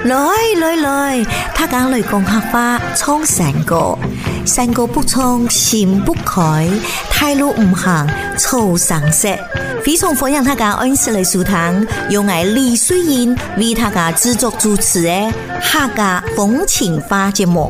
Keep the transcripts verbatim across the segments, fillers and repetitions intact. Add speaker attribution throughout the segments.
Speaker 1: 来来来，他讲来讲客话，唱山歌，山歌不唱心不开，太路唔行愁上色。非常欢迎他家恩师来书堂，用爱李水英为他家制作主持的客家风情花节目。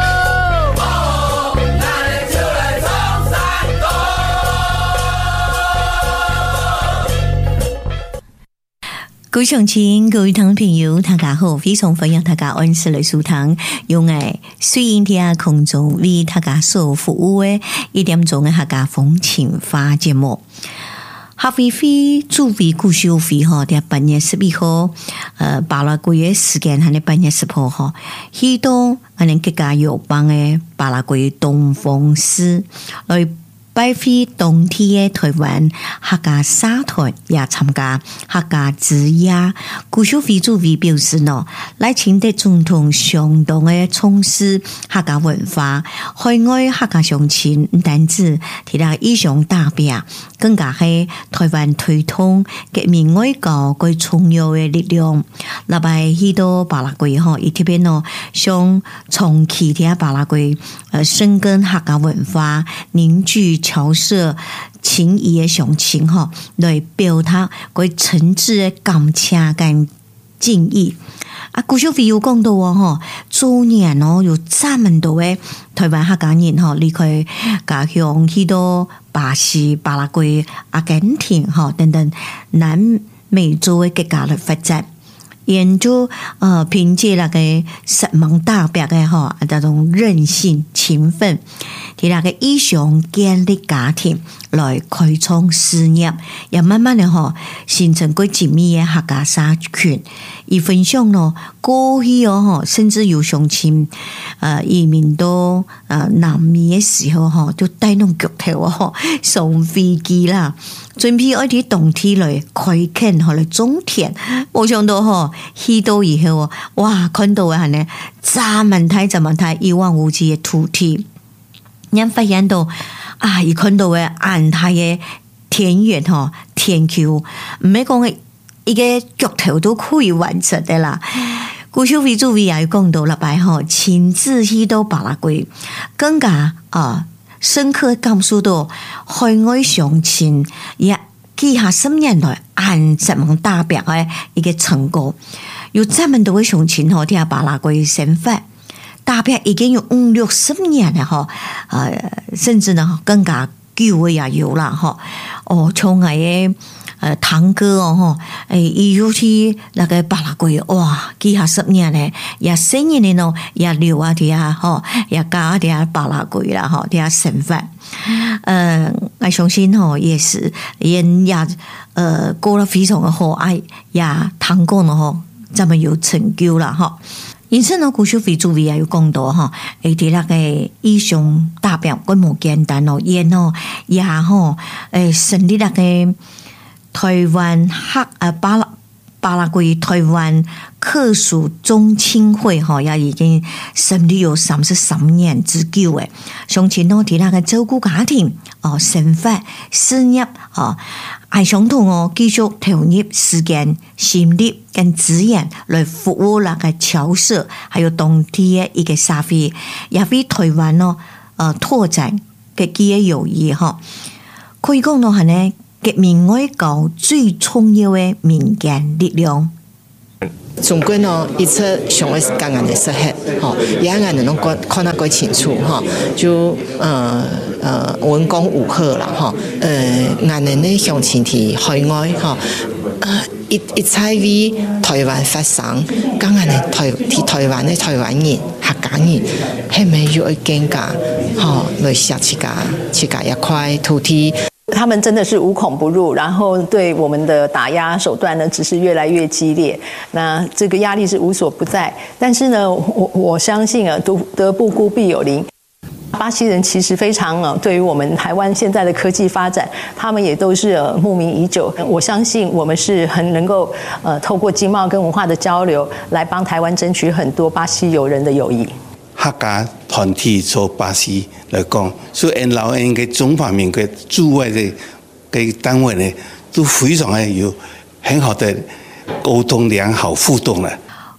Speaker 1: 各位乡亲，各位听众朋友，大家好！非常欢迎大家按时来收听，用爱水音天空中为大家所服务的一点钟的客家风情花节目。合肥飞主委顾秀飞哈，在八月十一号，呃，巴拉圭的时间还在八月十号哈，许多我们客家友邦的巴拉圭东风狮来拜访当地的台湾客家社团也参加客家之夜。顾秀飞主委表示呢，来清德总统相当的重视客家文化，海外客家乡亲唔单止提到意向代表，更加係台灣推動革命外交最重要的力量。那擺許多巴拉圭吼，伊特別呢，想從其他巴拉圭呃深耕客家文化，凝聚僑社情誼的鄉親吼，來表達佢誠摯的感謝跟敬意。啊，顧秀飛有講到哦，昨年哦有這麼多嘅台灣客家人吼離開家鄉，許多巴西、巴拉圭、阿根廷哈等等南美洲嘅國家來發展。研究呃，憑借那個十萬大伯嘅哈，那種韌性、勤奮，提那個意向建立家庭來開創事業，也慢慢的哈形成過緊密嘅客家社群。而分享咯，過去哦，甚至有鄉親呃移民到呃南美嘅時候哈，就帶弄腳頭哦，上飛機啦，準備愛啲冬天來開墾和來種田，冇想到哈，去到以後哇，看到嘅係呢，這麼大這麼大一望無際嘅土地，人發現到啊，一看到嘅安泰嘅田園嗬，田橋唔係講嘅。一個腳頭都可以完成的啦。顧秀飛主委也講到了擺吼，親自去到巴拉圭，更加啊深刻感受到海外鄉親也幾下十年來按這麼大表的一個成果，有這麼多的鄉親吼喺巴拉圭生活，大表已經有五六十年了吼，呃，甚至呢更加久嘅也有啦吼。哦，從我嘅呃，堂哥哦，吼，誒，伊有去那個巴拉圭，哇，幾下十年咧，也生意咧喏，也留啊啲啊，吼，也嫁啲啊巴拉圭啦，吼，啲啊生活，呃，我相信吼，也是，人也呃過了非常的好，哎呀，堂哥呢，吼，這麼有成就啦，吼。因此呢，顧秀飛主委也有講到吼，誒，啲那個意向代表佢冇簡單咯，也喏，也吼，誒，成立那個。台灣客啊巴拉巴拉圭台灣客屬中青會哈，也已經成立有三十三年之久誒。鄉親都提那個照顧家庭哦，生活事業哦，係相同哦，繼續投入時間、心力跟資源來服務那個僑社，還有當地嘅一個社會，也為台灣咯，呃，拓展嘅幾個友誼哈。可以講到係呢。革命外交最重要的民間力量。
Speaker 2: 總歸呢，一切上嘅剛剛嘅實現，吼，也眼能夠看得更清楚，吼，就呃呃文攻武嚇啦，吼，呃眼能咧鄉親佇海外，吼，呃一一切為台灣發聲，剛剛嘅台佇台灣嘅台灣人客家人，係咪要去更加，吼，來寫自家自家一塊土地。
Speaker 3: 他們真的是無孔不入，然後對我們的打壓手段呢，只是越來越激烈。那這個壓力是無所不在，但是呢，我我相信啊，德不孤必有鄰。巴西人其實非常啊，對於我們台灣現在的科技發展，他們也都是慕名已久。我相信我們是很能夠呃，透過經貿跟文化的交流，來幫台灣爭取很多巴西友人的友誼。
Speaker 4: 客家團體做巴西來講，所以老人嘅中華民國駐外嘅嘅單位呢，都非常嘅有很好的溝通良好互動啦。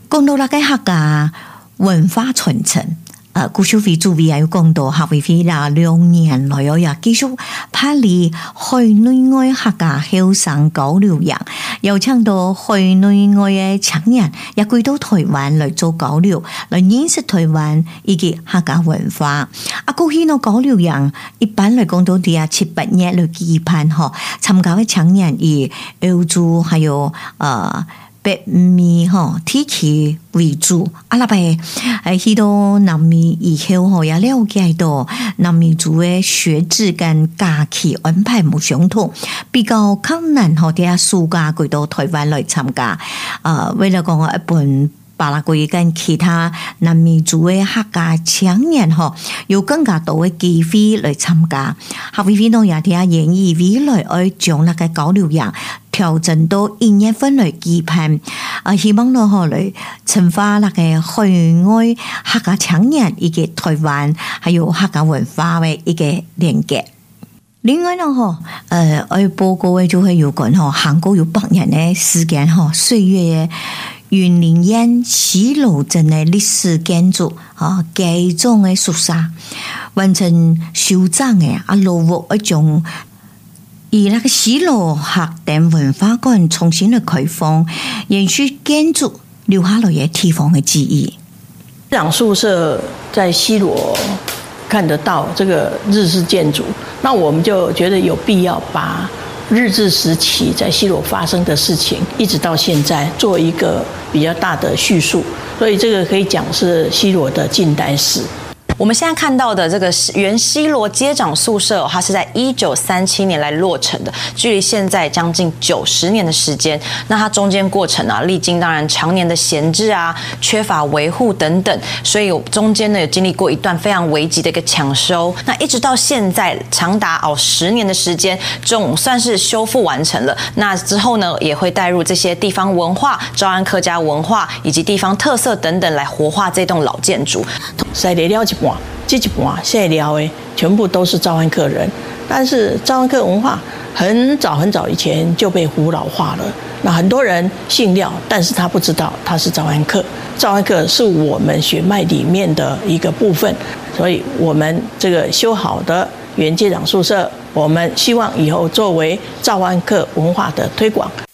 Speaker 1: 讲到那个客家文化传承。呃，古小飞主委也有讲到，客委会啦兩年來也繼續派嚟海內外客家後生交流營，邀請到海內外嘅青年也歸到台灣來做交流，來認識台灣以及客家文化。啊，過去呢交流營一般來講到啲啊七八年來舉辦嗬，參加嘅青年以歐洲還有呃。北美吼地區為主，啊，那邊誒去到南美以後吼，也了解到南美族嘅學制跟假期安排唔相同，比較困難吼，啲啊暑假佢到台灣來參加，呃，為了講一本巴拉圭跟其他南美族嘅客家青年吼，有更加多嘅機會來參加，客委會呢也啲啊建議未來愛將那個交流營調整到一月份來舉辦，啊，希望呢嗬來深化那個海外客家青年以及台灣還有客家文化嘅一個連結。另外呢嗬，誒，我報告嘅就係有講嗬，韓國有百年嘅時間嗬，歲月嘅雲林縣西螺鎮嘅歷史建築啊，幾種嘅宿舍完成修整嘅啊，落入一種。以那個西螺客店文化館重新的開放，延續建築留下來嘅地方嘅記憶。
Speaker 5: 長宿舍在西螺看得到這個日式建築，那我們就覺得有必要把日治時期在西螺發生的事情，一直到現在做一個比較大的敘述，所以這個可以講是西螺的近代史。
Speaker 6: 我們現在看到的這個原西螺街長宿舍，它是在一九三七年來落成的，距離現在將近九十年的時間。那它中間過程啊，歷經當然常年的閒置啊、缺乏維護等等，所以中間呢有經歷過一段非常危急的一個搶修。那一直到現在長達哦十年的時間，總算是修復完成了。那之後呢，也會帶入這些地方文化、招安客家文化以及地方特色等等，來活化這棟老建築。
Speaker 5: 塞得了一半，這一半塞了的全部都是招安客人，但是招安客文化很早很早以前就被胡老化了。那很多人姓廖，但是他不知道他是招安客。招安客是我們血脈裡面的一個部分，所以我們這個修好的原街長宿舍，我們希望以後作為招安客文化的推廣。